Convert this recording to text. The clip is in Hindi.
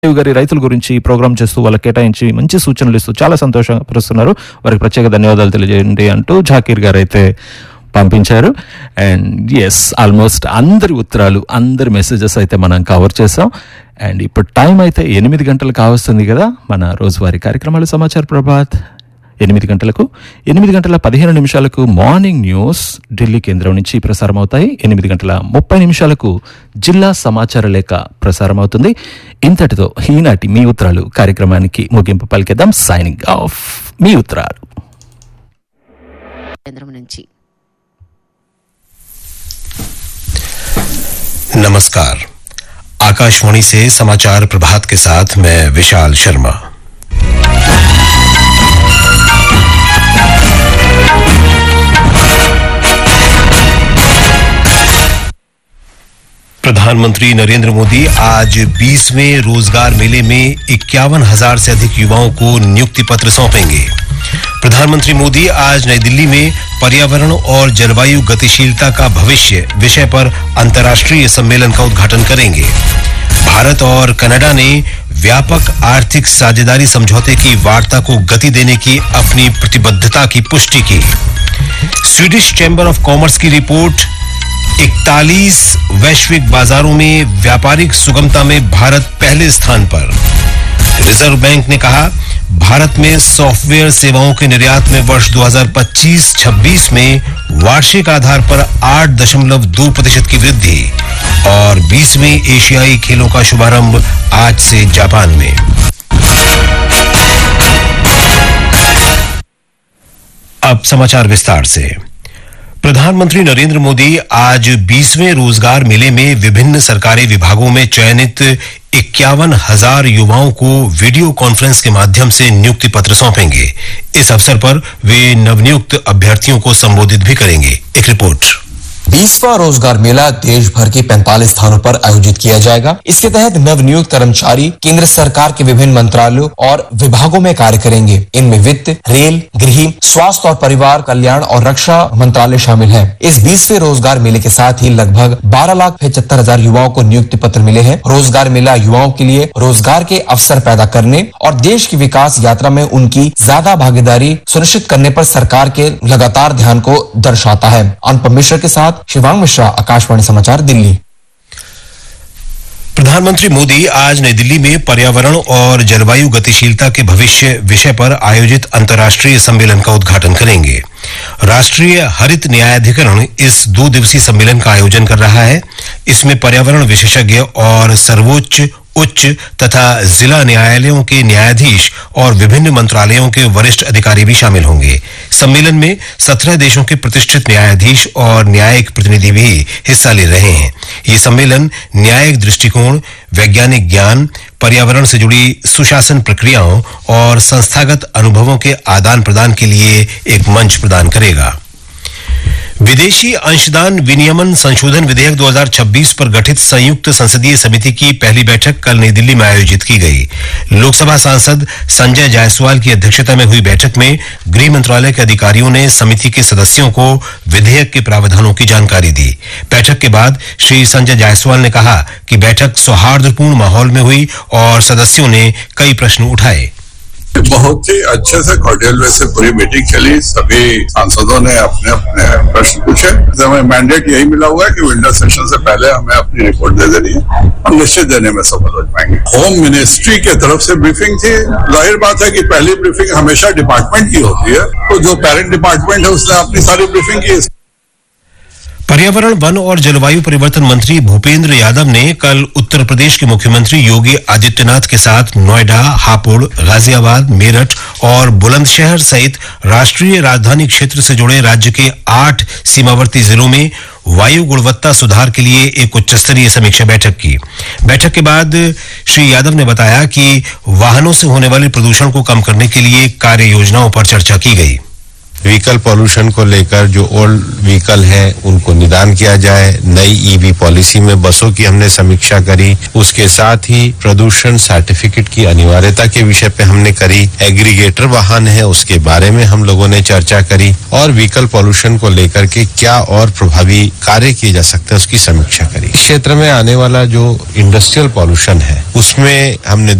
గారి రైతుల గురించి ప్రోగ్రామ్ చేస్తూ వాళ్ళకి కేటాయించి మంచి సూచనలు ఇస్తూ చాలా సంతోషపరుస్తున్నారు. వారికి ప్రత్యేక ధన్యవాదాలు తెలియజేయండి అంటూ జాకీర్ గారు అయితే పంపించారు. అండ్ ఎస్, ఆల్మోస్ట్ అందరి ఉత్తరాలు, అందరి మెసేజెస్ అయితే మనం కవర్ చేసాం. అండ్ ఇప్పుడు టైం అయితే 8 గంటలు కావస్తుంది కదా. మన రోజువారీ కార్యక్రమాలు సమాచార ప్రభాత్ 8 గంటలకు, 8 గంటల 15 నిమిషాలకు మార్నింగ్ న్యూస్ ఢిల్లీ కేంద్రం నుంచి ప్రసారం అవుతాయి. 8 గంటల 30 నిమిషాలకు జిల్లా సమాచార లేఖ ప్రసారం అవుతుంది. ఇంతటితో ఈనాటి మీ ఉత్తరాలు కార్యక్రమానికి ముగింపు పలికేద్దాం. Signing off. మీ ఉత్తరాలు కేంద్రం నుంచి. नमस्कार, आकाशवाणी से समाचार प्रभात के साथ मैं विशाल शर्मा। प्रधानमंत्री नरेंद्र मोदी आज 20वें रोजगार मेले में 51,000 से अधिक युवाओं को नियुक्ति पत्र सौंपेंगे। प्रधानमंत्री मोदी आज नई दिल्ली में पर्यावरण और जलवायु गतिशीलता का भविष्य विषय पर अंतर्राष्ट्रीय सम्मेलन का उद्घाटन करेंगे। भारत और कनाडा ने व्यापक आर्थिक साझेदारी समझौते की वार्ता को गति देने की अपनी प्रतिबद्धता की पुष्टि की। स्वीडिश चैंबर ऑफ कॉमर्स की रिपोर्ट, 41 वैश्विक बाजारों में व्यापारिक सुगमता में भारत पहले स्थान पर। रिजर्व बैंक ने कहा, भारत में सॉफ्टवेयर सेवाओं के निर्यात में वर्ष 2025-26 में वार्षिक आधार पर 8.2% की वृद्धि। और 20वें एशियाई खेलों का शुभारंभ आज से जापान में। अब समाचार विस्तार से। प्रधानमंत्री नरेंद्र मोदी आज 20वें रोजगार मेले में विभिन्न सरकारी विभागों में चयनित 51,000 युवाओं को वीडियो कॉन्फ्रेंस के माध्यम से नियुक्ति पत्र सौंपेंगे। इस अवसर पर वे नवनियुक्त अभ्यर्थियों को संबोधित भी करेंगे। एक रिपोर्ट। 20वां रोजगार मेला देश भर के 45 स्थानों पर आयोजित किया जाएगा। इसके तहत नवनियुक्त कर्मचारी केंद्र सरकार के विभिन्न मंत्रालयों और विभागों में कार्य करेंगे। इनमें वित्त, रेल, गृह, स्वास्थ्य और परिवार कल्याण और रक्षा मंत्रालय शामिल है। इस 20वें रोजगार मेले के साथ ही लगभग 12,75,000 युवाओं को नियुक्ति पत्र मिले हैं। रोजगार मेला युवाओं के लिए रोजगार के अवसर पैदा करने और देश की विकास यात्रा में उनकी ज्यादा भागीदारी सुनिश्चित करने पर सरकार के लगातार ध्यान को दर्शाता है। अनुपम मिश्र के साथ शिवांग मिश्रा, आकाशवाणी समाचार, दिल्ली। प्रधानमंत्री मोदी आज नई दिल्ली में पर्यावरण और जलवायु गतिशीलता के भविष्य विषय पर आयोजित अंतर्राष्ट्रीय सम्मेलन का उद्घाटन करेंगे। राष्ट्रीय हरित न्यायाधिकरण इस 2 दिवसीय सम्मेलन का आयोजन कर रहा है। इसमें पर्यावरण विशेषज्ञ और सर्वोच्च, उच्च तथा जिला न्यायालयों के न्यायाधीश और विभिन्न मंत्रालयों के वरिष्ठ अधिकारी भी शामिल होंगे। सम्मेलन में 17 देशों के प्रतिष्ठित न्यायाधीश और न्यायिक प्रतिनिधि भी हिस्सा ले रहे हैं। ये सम्मेलन न्यायिक दृष्टिकोण, वैज्ञानिक ज्ञान, पर्यावरण से जुड़ी सुशासन प्रक्रियाओं और संस्थागत अनुभवों के आदान प्रदान के लिए एक मंच प्रदान करेगा। विदेशी अंशदान विनियमन संशोधन विधेयक 2026 पर गठित संयुक्त संसदीय समिति की पहली बैठक कल नई दिल्ली में आयोजित की गई। लोकसभा सांसद संजय जायसवाल की अध्यक्षता में हुई बैठक में गृह मंत्रालय के अधिकारियों ने समिति के सदस्यों को विधेयक के प्रावधानों की जानकारी दी। बैठक के बाद श्री संजय जायसवाल ने कहा कि बैठक सौहार्दपूर्ण माहौल में हुई और सदस्यों ने कई प्रश्न उठाए। बहुत ही अच्छे से कॉर्डियल वे से पूरी मीटिंग चली। सभी सांसदों ने अपने अपने प्रश्न पूछे। हमें मैंडेट यही मिला हुआ है कि विंटर सेशन से पहले हमें अपनी रिपोर्ट दे देनी है और निश्चित देने में सफल हो पाएंगे। होम मिनिस्ट्री के तरफ से ब्रीफिंग थी। जाहिर बात है कि पहली ब्रीफिंग हमेशा डिपार्टमेंट की होती है, तो जो पेरेंट डिपार्टमेंट है उसने अपनी सारी ब्रीफिंग की। पर्यावरण, वन और जलवायु परिवर्तन मंत्री भूपेंद्र यादव ने कल उत्तर प्रदेश के मुख्यमंत्री योगी आदित्यनाथ के साथ नोएडा, हापुड़, गाजियाबाद, मेरठ और बुलंदशहर सहित राष्ट्रीय राजधानी क्षेत्र से जुड़े राज्य के 8 सीमावर्ती जिलों में वायु गुणवत्ता सुधार के लिए एक उच्च स्तरीय समीक्षा बैठक की। बैठक के बाद श्री यादव ने बताया कि वाहनों से होने वाले प्रदूषण को कम करने के लिए कार्य योजनाओं पर चर्चा की गई। व्हीकल पॉल्यूशन को लेकर जो ओल्ड व्हीकल है उनको निदान किया जाए। नई ईवी पॉलिसी में बसों की हमने समीक्षा करी। उसके साथ ही प्रदूषण सर्टिफिकेट की अनिवार्यता के विषय पे हमने करी। एग्रीगेटर वाहन है उसके बारे में हम लोगों ने चर्चा करी और व्हीकल पॉल्यूशन को लेकर के क्या और प्रभावी कार्य किए जा सकते हैं उसकी समीक्षा करी। क्षेत्र में आने वाला जो इंडस्ट्रियल पॉल्यूशन है उसमें हमने